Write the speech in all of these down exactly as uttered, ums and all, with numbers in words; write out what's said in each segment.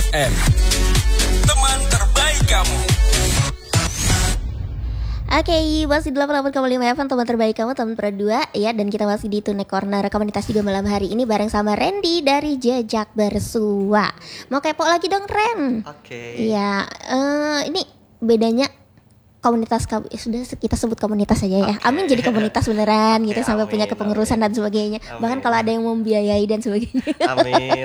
M, teman terbaik kamu. Oke, okay, masih delapan puluh delapan koma lima F M, teman terbaik kamu, teman berdua ya. Dan kita masih di Tune Corner komunitas juga malam hari ini bareng sama Randy dari Jejak Bersua. Mau kepo lagi dong, Ren? Oke. Okay. Iya, uh, ini bedanya komunitas kamu, ya sudah kita sebut komunitas aja ya. Okay. Amin jadi komunitas beneran okay, gitu sampai amin, punya kepengurusan amin. Dan sebagainya. Amin. Bahkan kalau ada yang membiayai dan sebagainya. Amin.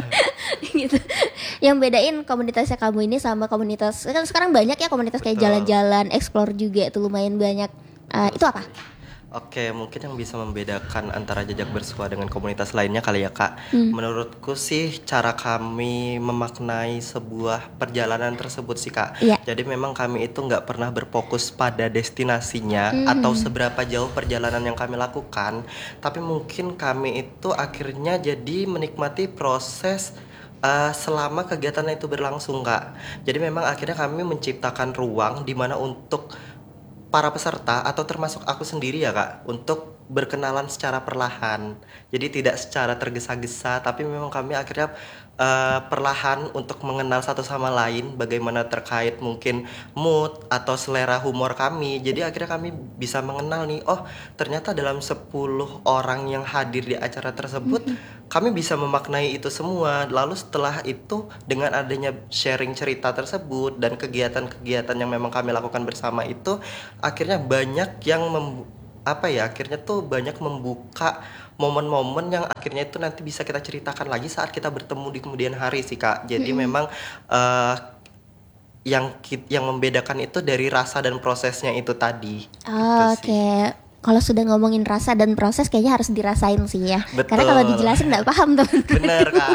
Gitu. Yang bedain komunitasnya kamu ini sama komunitas, kan sekarang banyak ya komunitas kayak Betul. Jalan-jalan, explore juga itu lumayan banyak. Uh, itu apa? Oke, mungkin yang bisa membedakan antara Jejak Bersua dengan komunitas lainnya kali ya Kak. Hmm. Menurutku sih cara kami memaknai sebuah perjalanan tersebut sih Kak. Yeah. Jadi memang kami itu nggak pernah berfokus pada destinasinya hmm. atau seberapa jauh perjalanan yang kami lakukan. Tapi mungkin kami itu akhirnya jadi menikmati proses uh, selama kegiatan itu berlangsung Kak. Jadi memang akhirnya kami menciptakan ruang di mana untuk para peserta atau termasuk aku sendiri ya Kak untuk berkenalan secara perlahan. Jadi tidak secara tergesa-gesa, tapi memang kami akhirnya uh, perlahan untuk mengenal satu sama lain, bagaimana terkait mungkin mood atau selera humor kami. Jadi akhirnya kami bisa mengenal nih, oh ternyata dalam sepuluh orang yang hadir di acara tersebut mm-hmm. kami bisa memaknai itu semua. Lalu setelah itu dengan adanya sharing cerita tersebut dan kegiatan-kegiatan yang memang kami lakukan bersama itu, akhirnya banyak yang mem- apa ya akhirnya tuh banyak membuka momen-momen yang akhirnya itu nanti bisa kita ceritakan lagi saat kita bertemu di kemudian hari sih Kak. Jadi mm-hmm. memang uh, yang yang membedakan itu dari rasa dan prosesnya itu tadi. Oh, oke. Okay. Kalau sudah ngomongin rasa dan proses kayaknya harus dirasain sih ya. Betul. Karena kalau dijelasin nggak paham teman-teman. Bener Kak.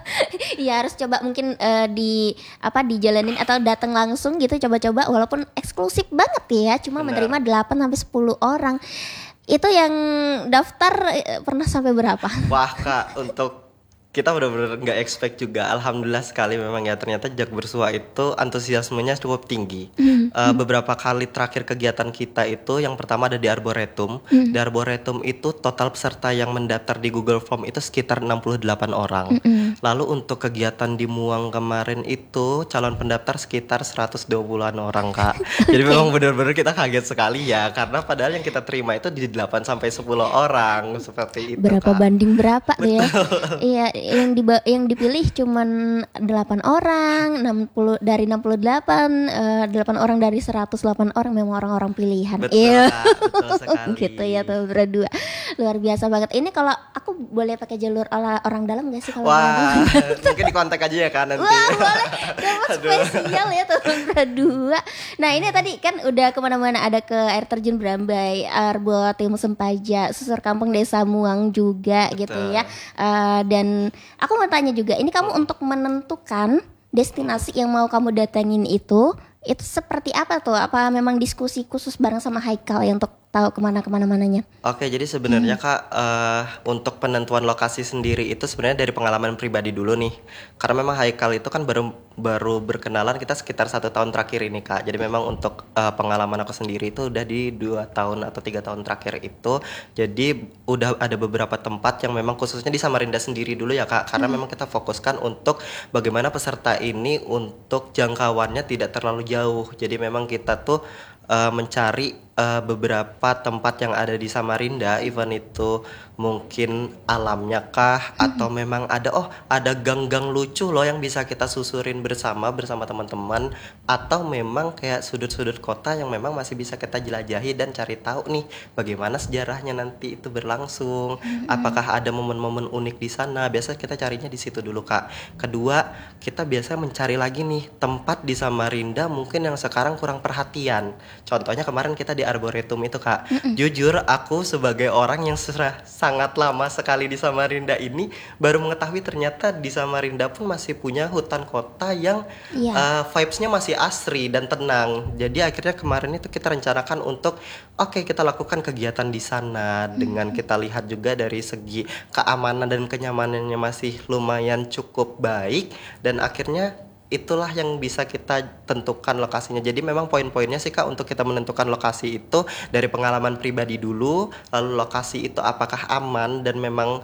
Iya harus coba mungkin uh, di apa dijalanin atau datang langsung gitu coba-coba walaupun eksklusif banget ya. Cuma Bener. Menerima delapan sampai sepuluh orang. Itu yang daftar pernah sampai berapa? Wah Kak, untuk kita benar-benar nggak expect juga. Alhamdulillah sekali memang ya ternyata Jejak Bersua itu antusiasmenya cukup tinggi. Mm-hmm. Uh, beberapa kali terakhir kegiatan kita itu yang pertama ada di Arboretum. Mm-hmm. Di Arboretum itu total peserta yang mendaftar di Google Form itu sekitar enam puluh delapan orang. Mm-hmm. Lalu untuk kegiatan di Muang kemarin itu calon pendaftar sekitar seratus dua puluhan orang Kak. Jadi memang benar-benar kita kaget sekali ya karena padahal yang kita terima itu di delapan sampai sepuluh orang seperti itu. Berapa Kak. banding berapa tuh ya? Iya. Yang di yang dipilih cuman delapan orang, enam puluh dari enam puluh delapan, uh, delapan orang dari seratus delapan orang memang orang-orang pilihan. Betul, iya. Kak, betul sekali. Gitu ya tuh berdua. Luar biasa banget. Ini kalau aku boleh pakai jalur orang dalam enggak sih kalau Wah, mungkin di kontak aja ya kan nanti. Wah, boleh. Dapat spesial ya teman berdua. Nah, ini tadi kan udah kemana-mana, ada ke air terjun Brambai, Arboretum Sempaja, Susur Kampung Desa Muang juga. Betul. Gitu ya. Uh, dan aku mau tanya juga, ini kamu untuk menentukan destinasi yang mau kamu datengin itu, itu seperti apa tuh? Apa memang diskusi khusus bareng sama Haikal ya untuk tahu kemana-kemana mananya? Oke, jadi sebenarnya hmm. Kak, uh, untuk penentuan lokasi sendiri itu sebenarnya dari pengalaman pribadi dulu nih. Karena memang Haikal itu kan baru baru berkenalan kita sekitar satu tahun terakhir ini Kak. Jadi memang untuk uh, pengalaman aku sendiri itu udah di dua tahun atau tiga tahun terakhir itu. Jadi udah ada beberapa tempat yang memang khususnya di Samarinda sendiri dulu ya Kak. Karena hmm. memang kita fokuskan untuk bagaimana peserta ini untuk jangkauannya tidak terlalu jauh. Jadi memang kita tuh uh, mencari uh, beberapa tempat yang ada di Samarinda, even itu mungkin alamnya kah, mm-hmm. atau memang ada oh ada gang-gang lucu loh yang bisa kita susurin bersama bersama teman-teman, atau memang kayak sudut-sudut kota yang memang masih bisa kita jelajahi dan cari tahu nih bagaimana sejarahnya nanti itu berlangsung, mm-hmm. apakah ada momen-momen unik di sana. Biasa kita carinya di situ dulu Kak. Kedua, kita biasa mencari lagi nih tempat di Samarinda mungkin yang sekarang kurang perhatian. Contohnya kemarin kita di Arboretum itu Kak. Mm-mm. Jujur aku sebagai orang yang sudah sangat lama sekali di Samarinda ini baru mengetahui ternyata di Samarinda pun masih punya hutan kota yang yeah. uh, vibes-nya masih asri dan tenang. Jadi akhirnya kemarin itu kita rencanakan untuk oke okay, kita lakukan kegiatan di sana, mm-hmm. dengan kita lihat juga dari segi keamanan dan kenyamanannya masih lumayan cukup baik, dan akhirnya itulah yang bisa kita tentukan lokasinya. Jadi memang poin-poinnya sih Kak untuk kita menentukan lokasi itu dari pengalaman pribadi dulu, lalu lokasi itu apakah aman dan memang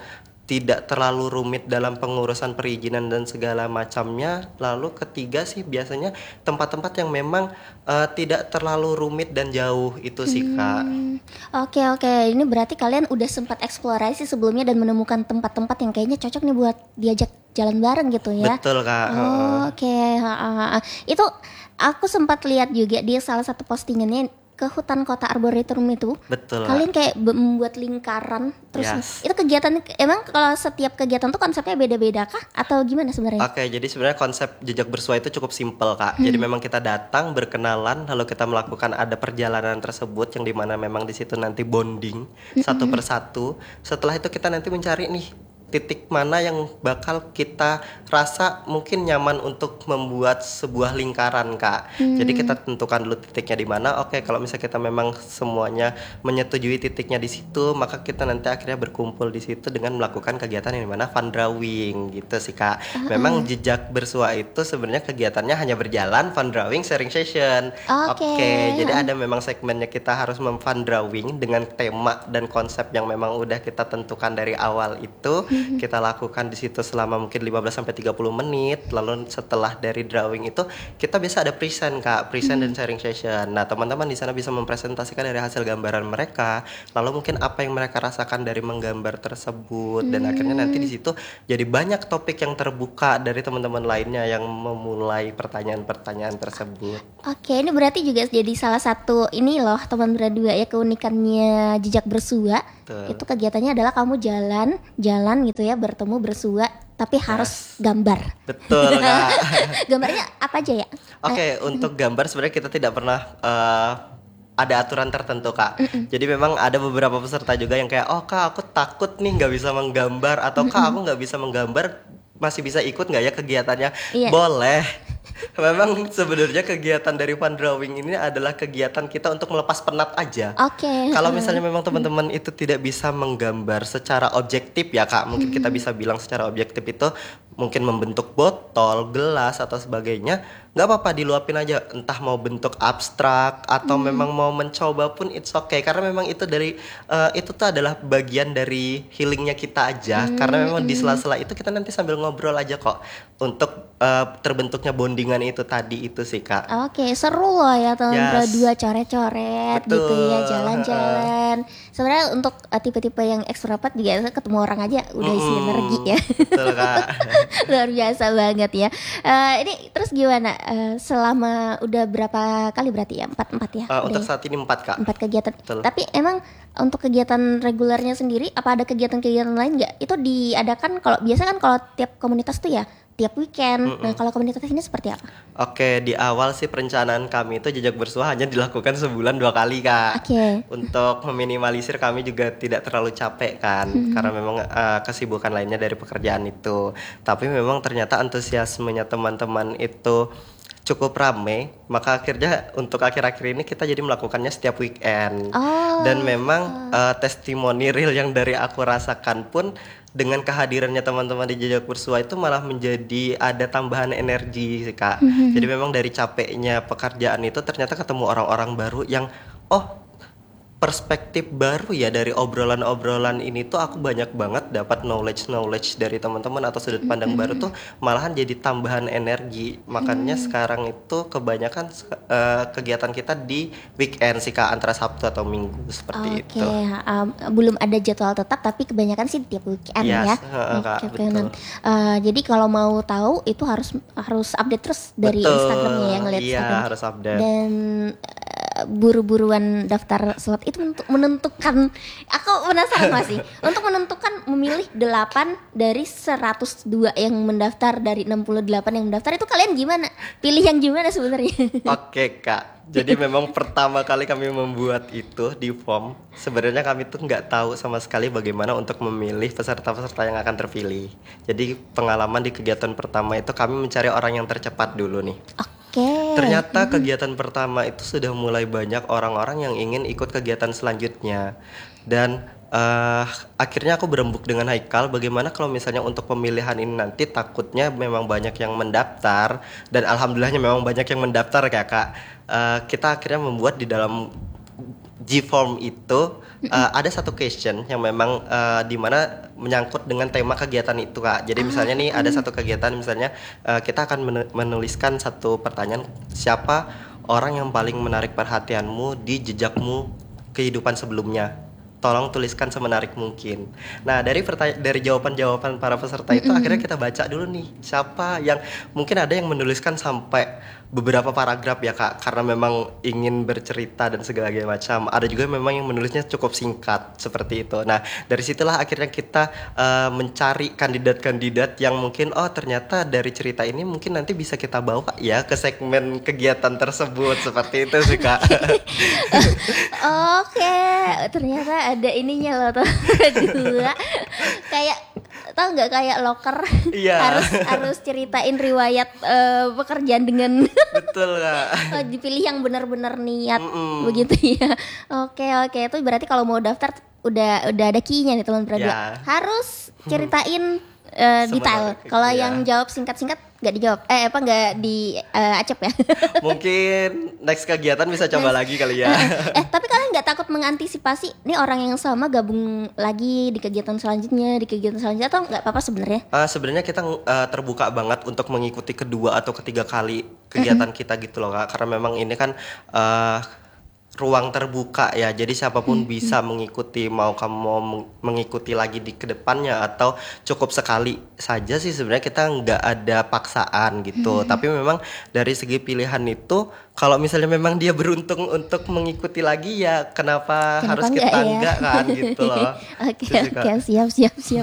tidak terlalu rumit dalam pengurusan perizinan dan segala macamnya. Lalu ketiga sih biasanya tempat-tempat yang memang uh, tidak terlalu rumit dan jauh itu sih Kak. Hmm, Oke oke, ini berarti kalian udah sempat eksplorasi sebelumnya dan menemukan tempat-tempat yang kayaknya cocok nih buat diajak jalan bareng gitu ya. Betul Kak. Oh, Heeh. Oke, ha, ha, ha. Itu aku sempat lihat juga di salah satu postingannya ke hutan kota Arboretum itu. Betul Kak. Kalian kayak be- membuat lingkaran terus Yes. itu kegiatan emang kalau setiap kegiatan tuh konsepnya beda-beda kah atau gimana sebenarnya? Oke, jadi sebenarnya konsep jejak bersua itu cukup simpel Kak. Jadi memang kita datang berkenalan, lalu kita melakukan ada perjalanan tersebut yang dimana memang di situ nanti bonding satu persatu. Setelah itu kita nanti mencari nih titik mana yang bakal kita rasa mungkin nyaman untuk membuat sebuah lingkaran Kak. Jadi kita tentukan dulu titiknya di mana. Oke, kalau misalnya kita memang semuanya menyetujui titiknya di situ, maka kita nanti akhirnya berkumpul di situ dengan melakukan kegiatan yang dimana fun drawing gitu sih Kak. Memang jejak bersua itu sebenarnya kegiatannya hanya berjalan, fun drawing, sharing session. Oke. Jadi ada memang segmennya kita harus memfun drawing dengan tema dan konsep yang memang udah kita tentukan dari awal itu. Kita lakukan di situ selama mungkin lima belas sampai tiga puluh menit. Lalu setelah dari drawing itu kita biasa ada present Kak, present dan sharing session. Nah, teman-teman di sana bisa mempresentasikan dari hasil gambaran mereka, lalu mungkin apa yang mereka rasakan dari menggambar tersebut, dan akhirnya nanti di situ jadi banyak topik yang terbuka dari teman-teman lainnya yang memulai pertanyaan-pertanyaan tersebut. Oke, ini berarti juga jadi salah satu ini loh teman berdua ya, keunikannya jejak bersua. Betul. Itu kegiatannya adalah kamu jalan, jalan gitu ya, bertemu bersua, tapi harus gambar. Betul Kak. Gambarnya apa aja ya? Oke, untuk gambar sebenarnya kita tidak pernah eh, ada aturan tertentu Kak. Jadi memang ada beberapa peserta juga yang kayak, oh Kak aku takut nih nggak bisa menggambar, atau Kak aku nggak bisa menggambar, masih bisa ikut nggak ya kegiatannya? Iya. Boleh. Memang sebenarnya kegiatan dari fun drawing ini adalah kegiatan kita untuk melepas penat aja. Oke. Kalau misalnya memang teman-teman itu tidak bisa menggambar secara objektif ya Kak, mungkin kita bisa bilang secara objektif itu mungkin membentuk botol, gelas atau sebagainya, nggak apa-apa diluapin aja, entah mau bentuk abstrak atau memang mau mencoba pun it's okay, karena memang itu dari eh, itu tuh adalah bagian dari healingnya kita aja, karena memang di sela-sela itu kita nanti sambil ngobrol aja kok untuk eh, terbentuknya bondingan itu tadi itu sih Kak. Oke, seru loh ya teman Yes. berdua coret-coret Betul. gitu ya, jalan-jalan. Sebenarnya untuk uh, tipe-tipe yang ekstrovert juga ketemu orang aja udah isi Mm-mm. energi ya. Betul Kak. Luar biasa banget ya. Eh, ini terus gimana? Eh, selama udah berapa kali berarti ya? Empat empat ya? Eh, Udah untuk ya? saat ini empat Kak. Empat kegiatan. Betul. Tapi emang untuk kegiatan regulernya sendiri, apa ada kegiatan-kegiatan lain nggak? Itu diadakan kalau biasa kan kalau tiap komunitas tuh ya tiap weekend. Nah kalau komunitas ini seperti apa? Oke, di awal sih perencanaan kami itu jejak bersua hanya dilakukan sebulan dua kali Kak. Oke. Untuk meminimalisir kami juga tidak terlalu capek kan, karena memang eh, kesibukan lainnya dari pekerjaan itu. Tapi memang ternyata antusiasmenya teman-teman itu cukup rame, maka akhirnya untuk akhir-akhir ini kita jadi melakukannya setiap weekend. Oh. Dan memang eh, testimoni real yang dari aku rasakan pun dengan kehadirannya teman-teman di jejak bersua itu malah menjadi ada tambahan energi sih Kak. Jadi memang dari capeknya pekerjaan itu ternyata ketemu orang-orang baru yang oh perspektif baru ya dari obrolan-obrolan ini tuh aku banyak banget dapat knowledge-knowledge dari teman-teman atau sudut pandang baru tuh malahan jadi tambahan energi. Makanya sekarang itu kebanyakan eh, kegiatan kita di weekend sih Kak, antara Sabtu atau Minggu seperti Oke, itu. um, belum ada jadwal tetap tapi kebanyakan sih tiap weekend Yes, ya. heeh, Kak, Oke, oke, betul. nanti. Uh, jadi kalau mau tahu itu harus harus update terus dari Betul, Instagramnya ya, ngeliat iya, Instagram. harus update. Dan uh, buru-buruan daftar slot itu untuk menentukan, aku penasaran masih untuk menentukan memilih delapan dari seratus dua yang mendaftar dari enam puluh delapan yang mendaftar, itu kalian gimana? Pilih yang gimana sebenarnya? Oke Kak, jadi memang pertama kali kami membuat itu di form, sebenarnya kami tuh nggak tahu sama sekali bagaimana untuk memilih peserta-peserta yang akan terpilih. Jadi pengalaman di kegiatan pertama itu kami mencari orang yang tercepat dulu nih. Oke. Ternyata kegiatan pertama itu sudah mulai banyak orang-orang yang ingin ikut kegiatan selanjutnya. Dan eh, akhirnya aku berembuk dengan Haikal, bagaimana kalau misalnya untuk pemilihan ini nanti takutnya memang banyak yang mendaftar. Dan alhamdulillahnya memang banyak yang mendaftar ya Kak. Eh, kita akhirnya membuat di dalam G-Form itu uh, ada satu question yang memang uh, di mana menyangkut dengan tema kegiatan itu Kak. Jadi misalnya nih ada satu kegiatan misalnya uh, kita akan men- menuliskan satu pertanyaan, siapa orang yang paling menarik perhatianmu di jejakmu kehidupan sebelumnya. Tolong tuliskan semenarik mungkin. Nah dari pertanya- dari jawaban-jawaban para peserta itu Mm-mm. akhirnya kita baca dulu nih siapa yang mungkin ada yang menuliskan sampai beberapa paragraf ya Kak, karena memang ingin bercerita dan segala macam. Ada juga memang yang menulisnya cukup singkat seperti itu. Nah dari situlah akhirnya kita uh, mencari kandidat-kandidat yang mungkin oh ternyata dari cerita ini mungkin nanti bisa kita bawa ya ke segmen kegiatan tersebut seperti itu sih Kak. Oke, ternyata ada ininya loh tuh dua. Kayak tahu nggak kayak loker Iya. harus harus ceritain riwayat eh, pekerjaan dengan Betul Kak. oh, dipilih yang benar-benar niat Mm-mm. begitu ya. Oke oke, itu berarti kalau mau daftar udah udah ada key-nya nih teman berdua. Ya. Harus ceritain eh, detail. Sebenarnya, Kalau iya. yang jawab singkat-singkat nggak dijawab. Eh apa nggak di eh, acep ya? Mungkin next kegiatan bisa coba lagi kali ya. eh tapi kalian nggak takut mengantisipasi nih orang yang sama gabung lagi di kegiatan selanjutnya di kegiatan selanjutnya atau nggak apa-apa sebenarnya? Uh, sebenarnya kita uh, terbuka banget untuk mengikuti kedua atau ketiga kali kegiatan kita gitu loh Kak. Karena memang ini kan uh, ruang terbuka ya. Jadi siapapun bisa mengikuti, mau kamu mau meng- mengikuti lagi di kedepannya atau cukup sekali saja sih sebenarnya kita nggak ada paksaan gitu. Tapi memang dari segi pilihan itu kalau misalnya memang dia beruntung untuk mengikuti lagi ya kenapa, Kenapa harus enggak kita ya? enggak kan gitu loh. Oke Itu sih, Kak. oke siap siap siap.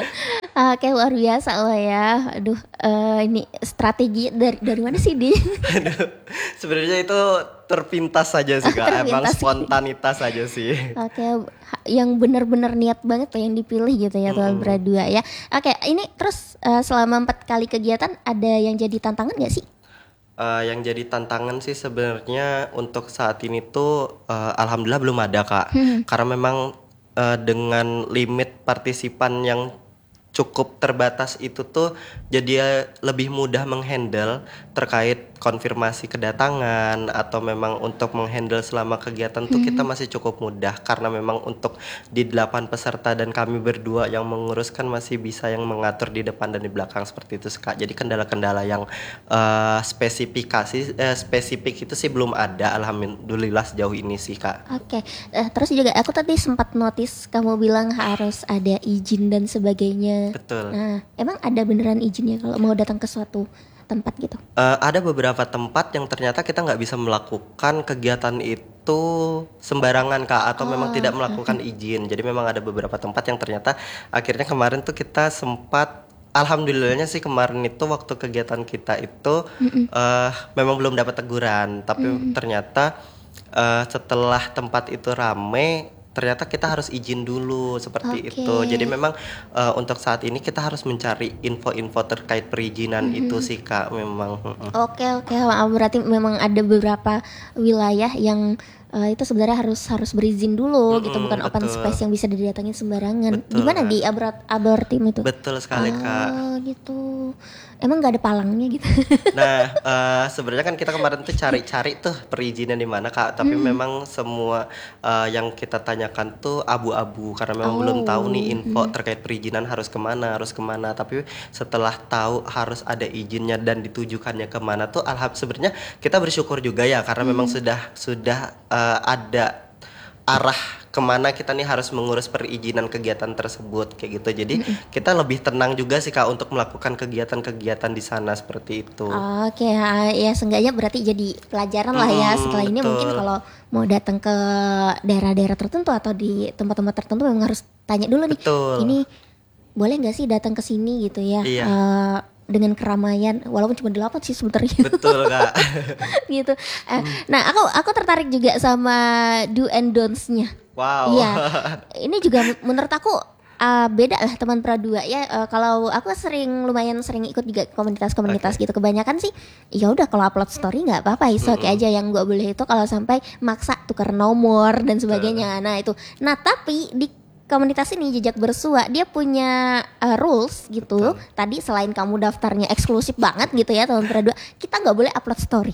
Oke luar biasa loh ya. Aduh eh, ini strategi dari dari mana sih di? Aduh, sebenarnya itu terpintas saja sih Kak, emang Terpintas. spontanitas saja sih. Oke, ha- yang benar-benar niat banget tuh yang dipilih gitu ya tuan berdua ya. Oke, ini terus eh, selama empat kali kegiatan ada yang jadi tantangan nggak sih? Eh, yang jadi tantangan sih sebenarnya untuk saat ini tuh eh, alhamdulillah belum ada Kak, karena memang eh, dengan limit partisipan yang cukup terbatas itu tuh jadi lebih mudah menghandle terkait konfirmasi kedatangan atau memang untuk menghandle selama kegiatan tuh kita masih cukup mudah karena memang untuk di delapan peserta dan kami berdua yang menguruskan masih bisa yang mengatur di depan dan di belakang seperti itu Kak. Jadi kendala-kendala yang eh, spesifikasi eh, spesifik itu sih belum ada alhamdulillah sejauh ini sih Kak. Oke, eh, terus juga aku tadi sempat notice kamu bilang harus ada izin dan sebagainya. Betul. Nah, emang ada beneran izinnya kalau mau datang ke suatu tempat gitu? Eh, ada beberapa tempat yang ternyata kita nggak bisa melakukan kegiatan itu sembarangan Kak atau memang tidak melakukan izin. Jadi memang ada beberapa tempat yang ternyata akhirnya kemarin tuh kita sempat alhamdulillahnya sih kemarin itu waktu kegiatan kita itu eh, memang belum dapat teguran. Tapi ternyata eh, setelah tempat itu rame ternyata kita harus izin dulu seperti Oke. itu. Jadi memang eh, untuk saat ini kita harus mencari info-info terkait perizinan itu sih Kak memang. mm-mm. Oke oke, wah, berarti memang ada beberapa wilayah yang eh, itu sebenarnya harus harus berizin dulu gitu, bukan open betul. space yang bisa didatengin sembarangan. Betul, Di mana Kak. di Abor Abor Tim itu? Betul sekali Kak. Oh gitu. Emang nggak ada palangnya gitu? Nah, eh, sebenarnya kan kita kemarin tuh cari-cari tuh perizinan di mana Kak, tapi memang semua eh, yang kita tanyakan tuh abu-abu karena memang Oh. belum tahu nih info terkait perizinan harus kemana, harus kemana. Tapi setelah tahu harus ada izinnya dan ditujukannya kemana tuh, alhamdulillah sebenarnya kita bersyukur juga ya karena memang sudah sudah eh, ada arah kemana kita nih harus mengurus perizinan kegiatan tersebut kayak gitu. Jadi kita lebih tenang juga sih Kak untuk melakukan kegiatan-kegiatan di sana seperti itu. Oke, ya, ya seenggaknya berarti jadi pelajaran lah ya. Hmm, Setelah ini betul. mungkin kalau mau datang ke daerah-daerah tertentu atau di tempat-tempat tertentu memang harus tanya dulu nih. Betul. Ini boleh nggak sih datang ke sini gitu ya? Iya. Eh, dengan keramaian, walaupun cuma delapan sih sebenarnya. Betul Kak. gitu. Eh, Nah, aku aku tertarik juga sama do and don'ts-nya. Wow. Iya. Ini juga menurut aku uh, beda lah teman Pradua ya. Uh, kalau aku sering lumayan sering ikut juga komunitas-komunitas gitu. Kebanyakan sih ya udah kalau upload story nggak apa-apa, iso oke aja. Yang nggak boleh itu kalau sampai maksa tukar nomor dan sebagainya. Nah itu. Nah tapi di komunitas ini Jejak Bersua dia punya uh, rules gitu. Tadi selain kamu daftarnya eksklusif banget gitu ya teman Pradua, kita nggak boleh upload story.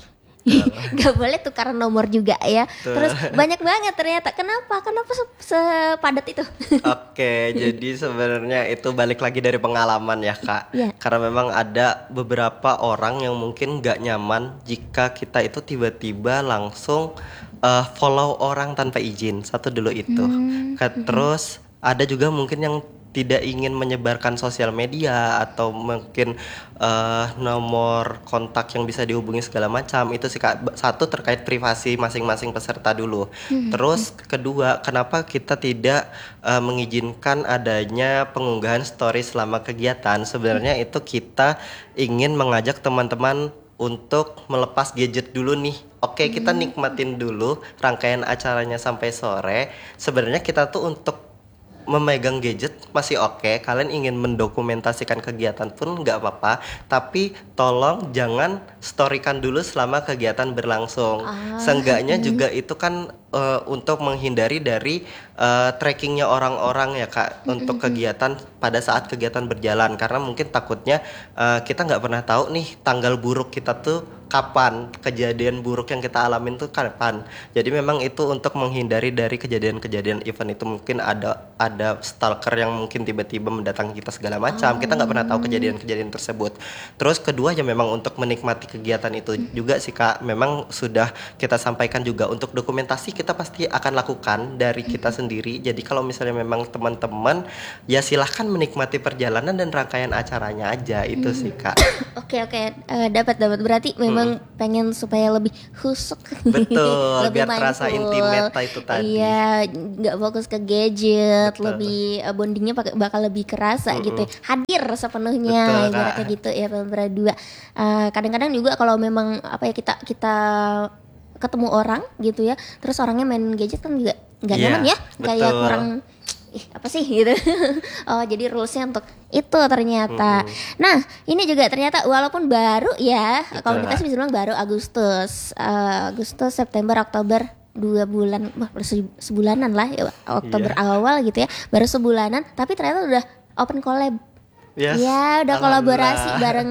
Gak boleh tukar nomor juga ya. Betul. Terus banyak banget ternyata. Kenapa? Kenapa se- sepadat itu? Oke, jadi sebenarnya itu balik lagi dari pengalaman ya kak. Iya. Karena memang ada beberapa orang yang mungkin gak nyaman jika kita itu tiba-tiba langsung uh, follow orang tanpa izin. Satu dulu itu. Hmm. Ka- Terus ada juga mungkin yang tidak ingin menyebarkan sosial media atau mungkin uh, nomor kontak yang bisa dihubungi segala macam. Itu sih kak. Ba- Satu terkait privasi masing-masing peserta dulu. Terus kedua, kenapa kita tidak uh, mengizinkan adanya pengunggahan story selama kegiatan? Sebenarnya itu kita ingin mengajak teman-teman untuk melepas gadget dulu nih. Oke, kita nikmatin dulu rangkaian acaranya sampai sore. Sebenarnya kita tuh untuk memegang gadget masih oke. Kalian ingin mendokumentasikan kegiatan pun nggak apa-apa. Tapi tolong jangan storykan dulu selama kegiatan berlangsung. Ah, Seenggaknya juga itu kan eh, untuk menghindari dari eh, trackingnya orang-orang ya kak untuk kegiatan pada saat kegiatan berjalan. Karena mungkin takutnya eh, kita nggak pernah tahu nih tanggal buruk kita tuh kapan, kejadian buruk yang kita alamin tuh kapan. Jadi memang itu untuk menghindari dari kejadian-kejadian event itu. Mungkin ada ada stalker yang mungkin tiba-tiba mendatangi kita segala macam. Kita nggak pernah tahu kejadian-kejadian tersebut. Terus kedua ya memang untuk menikmati kegiatan itu juga sih kak. Memang sudah kita sampaikan juga untuk dokumentasi kita pasti akan lakukan dari kita sendiri. Jadi kalau misalnya memang teman-teman ya silahkan menikmati perjalanan dan rangkaian acaranya aja itu sih kak. Oke oke, Eh, dapat dapat berarti memang pengen supaya lebih husuk, Betul, lebih biar terasa mindful. intimate itu tadi. Iya, nggak fokus ke gadget, Betul. lebih eh, bondingnya pakai- bakal lebih kerasa gitu, ya. Hadir sepenuhnya, Betul, Kak. ibaratnya gitu ya berdua. Eh, kadang-kadang juga kalau memang apa ya kita kita ketemu orang gitu ya, terus orangnya main gadget kan juga nggak Iya, nyaman ya, kayak betul. kurang ih apa sih gitu. Oh jadi rulesnya untuk itu ternyata. Nah ini juga ternyata walaupun baru ya, kalau kita sih bisa bilang baru Agustus, Eh, Agustus, September, Oktober, dua bulan, wah baru se- sebulanan lah ya, Oktober Iya. awal gitu ya, baru sebulanan, tapi ternyata udah open collab. Yes, Ya udah kolaborasi alhamdulillah. bareng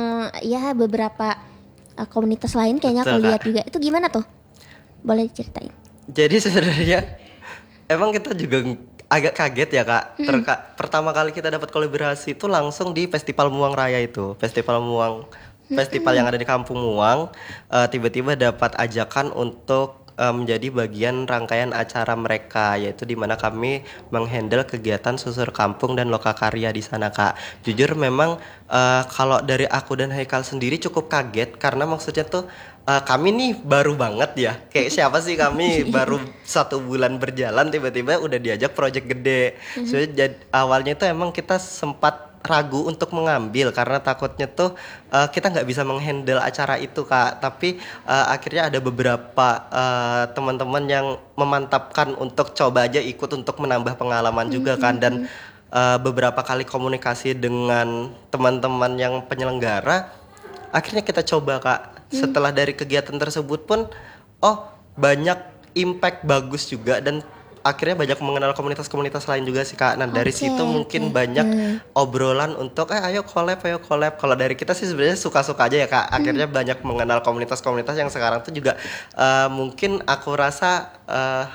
ya beberapa eh, komunitas lain kayaknya aku Betul, lihat Kak. juga. Itu gimana tuh? Boleh ceritain? Jadi sebenarnya emang kita juga ng- agak kaget ya kak. Terka- pertama kali kita dapat kolaborasi itu langsung di Festival Muang Raya itu. Festival Muang, festival yang ada di Kampung Muang. eh, tiba-tiba dapat ajakan untuk eh, menjadi bagian rangkaian acara mereka, yaitu di mana kami menghandle kegiatan susur kampung dan lokakarya di sana kak. Jujur memang eh, kalau dari aku dan Haikal sendiri cukup kaget karena maksudnya tuh eh, kami nih baru banget ya. Kayak siapa sih kami baru satu bulan berjalan tiba-tiba udah diajak project gede. So, jad- awalnya itu emang kita sempat ragu untuk mengambil karena takutnya tuh eh, kita nggak bisa menghandle acara itu kak. Tapi eh, akhirnya ada beberapa eh, teman-teman yang memantapkan untuk coba aja ikut untuk menambah pengalaman juga kan. Dan eh, beberapa kali komunikasi dengan teman-teman yang penyelenggara, akhirnya kita coba kak. Setelah dari kegiatan tersebut pun, oh banyak impact bagus juga dan akhirnya banyak mengenal komunitas-komunitas lain juga sih kak. Nah dari Oke, situ mungkin oke. banyak obrolan untuk eh ayo collab, ayo collab. Kalau dari kita sih sebenarnya suka-suka aja ya kak. Akhirnya banyak mengenal komunitas-komunitas yang sekarang tuh juga eh, mungkin aku rasa eh,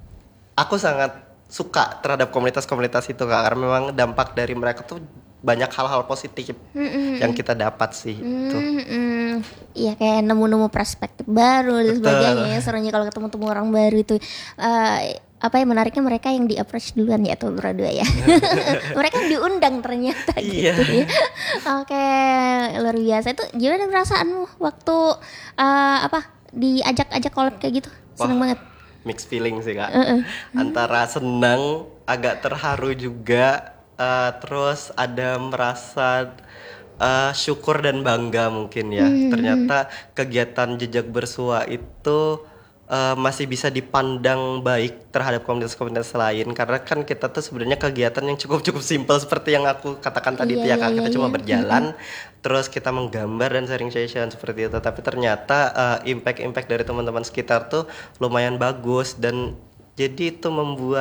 aku sangat suka terhadap komunitas-komunitas itu kak. Karena memang dampak dari mereka tuh banyak hal-hal positif yang kita dapat sih itu. Mm-mm. Iya kayak nemu-nemu perspektif baru dan Betul. sebagainya ya, serunya kalau ketemu-temu orang baru itu. Eh, apa yang menariknya mereka yang di approach duluan ya tuh berdua ya. Mereka diundang ternyata Iya. gitu ya. Oke, luar biasa. Itu gimana perasaanmu waktu eh, apa diajak-ajak collab kayak gitu? Seneng Wah. banget. Mixed feeling sih kak. Antara senang, agak terharu juga, eh, terus ada merasa eh, syukur dan bangga mungkin ya. Ternyata kegiatan jejak bersua itu eh, masih bisa dipandang baik terhadap komunitas-komunitas lain karena kan kita tuh sebenarnya kegiatan yang cukup-cukup simpel seperti yang aku katakan tadi Iya, itu ya iya, kak. iya, Kita cuma iya. berjalan, terus kita menggambar dan sharing session seperti itu. Tapi ternyata eh, impact-impact dari teman-teman sekitar tuh lumayan bagus dan jadi itu membuat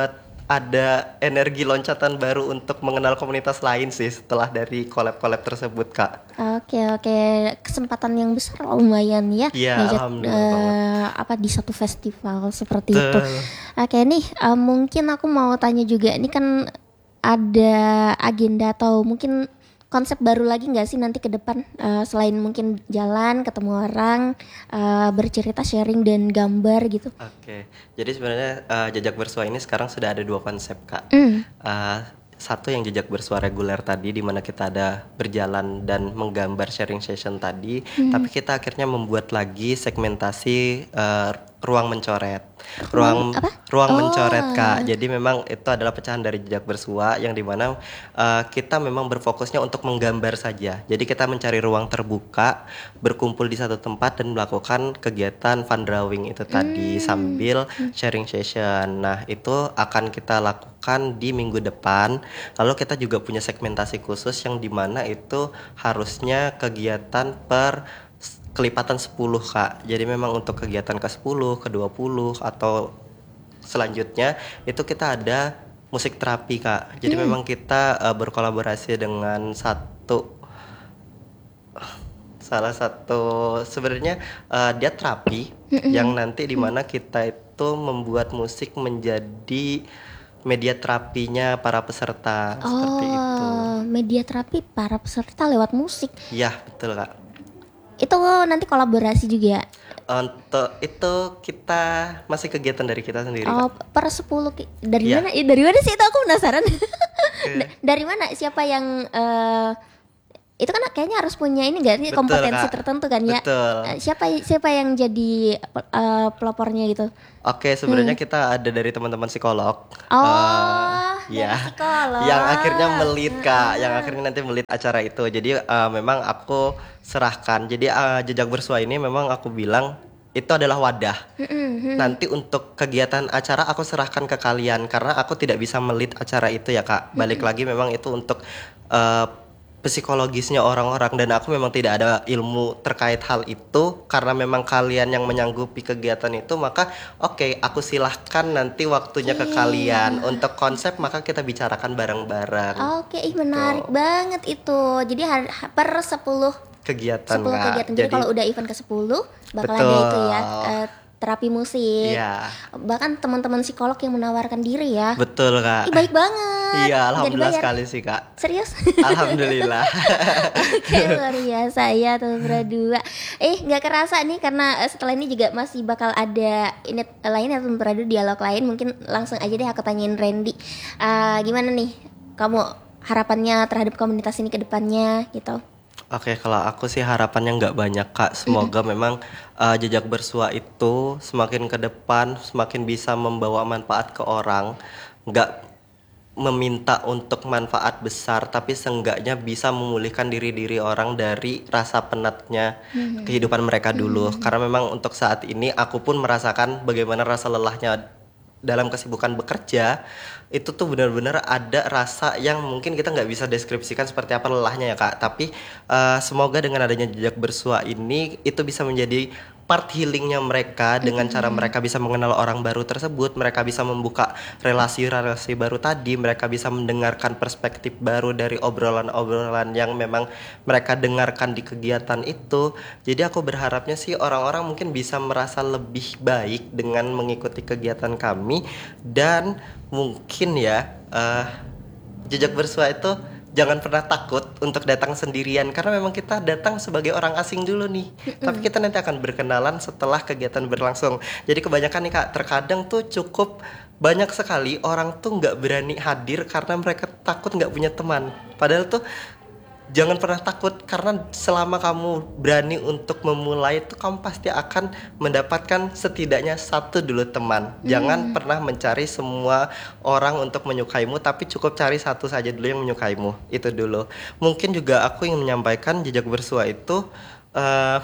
ada energi loncatan baru untuk mengenal komunitas lain sih setelah dari collab-collab tersebut, Kak. Oke oke, kesempatan yang besar lumayan ya, Iya, ngajak alhamdulillah eh, banget. apa di satu festival seperti itu. Betul. Oke nih, eh, mungkin aku mau tanya juga, ini kan ada agenda atau mungkin konsep baru lagi nggak sih nanti ke depan, eh, selain mungkin jalan ketemu orang, eh, bercerita, sharing dan gambar gitu. Oke, jadi sebenarnya eh, jejak bersua ini sekarang sudah ada dua konsep, Kak. Mm. Eh, satu yang jejak bersua reguler tadi, di mana kita ada berjalan dan menggambar sharing session tadi, tapi kita akhirnya membuat lagi segmentasi eh, ruang mencoret, ruang apa? ruang Oh. mencoret, Kak. Jadi memang itu adalah pecahan dari jejak bersua yang dimana eh, kita memang berfokusnya untuk menggambar saja. Jadi kita mencari ruang terbuka, berkumpul di satu tempat dan melakukan kegiatan fun drawing itu tadi sambil sharing session. Nah, itu akan kita lakukan di minggu depan. Lalu kita juga punya segmentasi khusus yang dimana itu harusnya kegiatan per s- kelipatan sepuluh, Kak. Jadi memang untuk kegiatan ke sepuluh, ke dua puluh atau selanjutnya itu kita ada musik terapi, Kak. Jadi memang kita eh, berkolaborasi dengan satu salah satu sebenarnya eh, dia terapi yang nanti dimana kita itu membuat musik menjadi media terapinya para peserta seperti itu. Oh, media terapi para peserta lewat musik. Ya, betul, Kak. Itu nanti kolaborasi juga. Untuk itu kita masih kegiatan dari kita sendiri, Oh, Kak. per sepuluh ki- dari Iya. mana? Eh, dari mana sih itu aku penasaran. Da- dari mana? Siapa yang eh, itu kan kayaknya harus punya ini gak sih, Betul, kompetensi Kak. tertentu kan ya? Betul. Eh, siapa siapa yang jadi eh, pelopornya gitu? Oke, sebenarnya kita ada dari teman-teman psikolog. Oh, Eh, dari ya, psikolog. yang akhirnya melit, Kak, yang akhirnya nanti melit acara itu. Jadi eh, memang aku serahkan. Jadi eh, jejak bersua ini memang aku bilang itu adalah wadah. Nanti untuk kegiatan acara aku serahkan ke kalian karena aku tidak bisa melit acara itu ya, Kak. Balik lagi memang itu untuk eh, psikologisnya orang-orang dan aku memang tidak ada ilmu terkait hal itu karena memang kalian yang menyanggupi kegiatan itu, maka oke, aku silahkan nanti waktunya ke kalian untuk konsep, maka kita bicarakan bareng-bareng. Oke, ih menarik banget itu. Jadi har- per sepuluh Kegiatan, sepuluh Kak. kegiatan. Jadi, kalau udah event ke sepuluh bakal ada Betul. itu ya, eh, terapi musik. Iya. Bahkan teman-teman psikolog yang menawarkan diri ya. Betul, Kak. Ih, baik banget. Iya, Nggak alhamdulillah dibayar. sekali sih, Kak. Serius? Alhamdulillah. Oke, luar biasa ya tuh berdua. Eh, nggak kerasa nih karena eh, setelah ini juga masih bakal ada ini lain ya tuh berdua, dialog lain. Mungkin langsung aja deh aku tanyain Randy. Eh, gimana nih kamu harapannya terhadap komunitas ini ke depannya gitu? Oke, kalau aku sih harapannya nggak banyak, Kak. Semoga memang uh, jejak bersua itu semakin ke depan semakin bisa membawa manfaat ke orang. Nggak meminta untuk manfaat besar, tapi seenggaknya bisa memulihkan diri-diri orang dari rasa penatnya kehidupan mereka dulu. Karena memang untuk saat ini aku pun merasakan bagaimana rasa lelahnya dalam kesibukan bekerja. Itu tuh benar-benar ada rasa yang mungkin kita nggak bisa deskripsikan seperti apa lelahnya ya, Kak. Tapi eh, semoga dengan adanya jejak bersua ini itu bisa menjadi part healingnya mereka dengan cara mereka bisa mengenal orang baru tersebut, mereka bisa membuka relasi-relasi baru tadi, mereka bisa mendengarkan perspektif baru dari obrolan-obrolan yang memang mereka dengarkan di kegiatan itu. Jadi aku berharapnya sih orang-orang mungkin bisa merasa lebih baik dengan mengikuti kegiatan kami, dan mungkin ya eh, jejak bersua itu jangan pernah takut untuk datang sendirian karena memang kita datang sebagai orang asing dulu nih. Tapi kita nanti akan berkenalan setelah kegiatan berlangsung. Jadi kebanyakan nih, Kak, terkadang tuh cukup banyak sekali orang tuh nggak berani hadir karena mereka takut nggak punya teman. Padahal tuh jangan pernah takut karena selama kamu berani untuk memulai itu kamu pasti akan mendapatkan setidaknya satu dulu teman. Jangan pernah mencari semua orang untuk menyukaimu, tapi cukup cari satu saja dulu yang menyukaimu. Itu dulu. Mungkin juga aku ingin menyampaikan jejak bersua itu eh,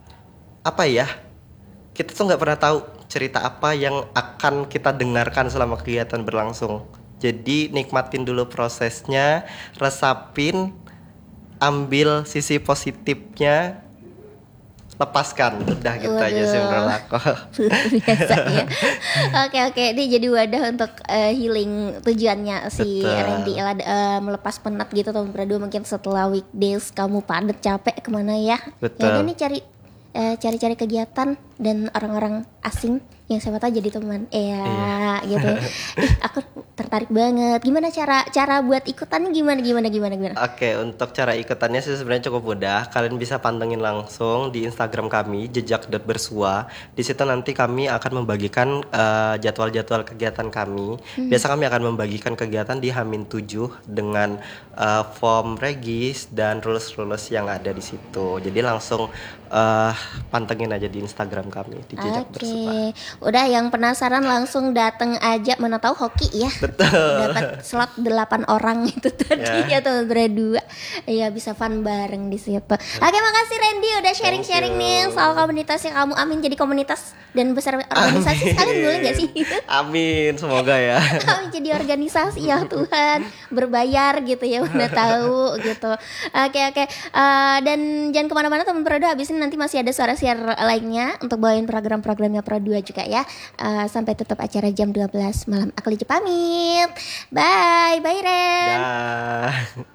apa ya? Kita tuh nggak pernah tahu cerita apa yang akan kita dengarkan selama kegiatan berlangsung. Jadi nikmatin dulu prosesnya, resapin, ambil sisi positifnya, lepaskan, udah gitu aja sih Waduh. menurut aku. Biasa ya. Oke oke, ini jadi wadah untuk eh, healing tujuannya si Betul. Randy Ella, eh, melepas penat gitu teman berdua, mungkin setelah weekdays kamu padat capek kemana ya? Betul. Ya udah nih cari eh, cari-cari kegiatan dan orang-orang asing yang siapa tahu jadi teman. Iya, gitu. Ih, aku tertarik banget. Gimana cara cara buat ikutannya gimana gimana gimana gimana? Oke, untuk cara ikutannya sih sebenarnya cukup mudah. Kalian bisa pantengin langsung di Instagram kami jejak.bersua. Di situ nanti kami akan membagikan eh, jadwal-jadwal kegiatan kami. Biasa kami akan membagikan kegiatan di Hamin tujuh dengan eh, form regis dan rules-rules yang ada di situ. Jadi langsung eh, pantengin aja di Instagram kami di jejak Oke, bersua. udah yang penasaran langsung dateng aja, mana tahu hoki ya. Betul. Dapat slot delapan orang itu tadi Ya. ya tuh berdua. Iya bisa fun bareng di situ. Oke, makasih Randy udah sharing-sharing you. nih soal komunitasnya kamu. Amin jadi komunitas dan besar organisasi sekalian boleh nggak sih? Amin, semoga ya. Amin jadi organisasi ya Tuhan, berbayar gitu ya, udah tahu gitu. Oke oke. Eh, dan jangan kemana-mana teman Pro dua, habis ini nanti masih ada suara siar lainnya untuk bawain program-programnya Pro dua juga ya. Eh, sampai tutup acara jam dua belas malam. Aku Lici pamit. Bye, bye Ren. Dah.